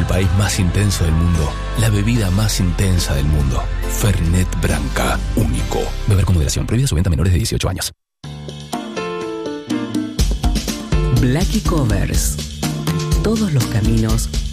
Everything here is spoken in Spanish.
país más intenso del mundo, la bebida más intensa del mundo. Fernet Branca, único. Beber con moderación. Prohibida su venta a menores de 18 años. Blackie Covers. Todos los caminos